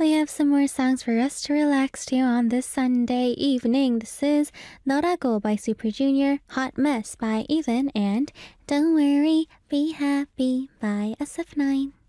We have some more songs for us to relax to on this Sunday evening. This is 너라고 by Super Junior, Hot Mess by Even, and Don't Worry, Be Happy by SF9.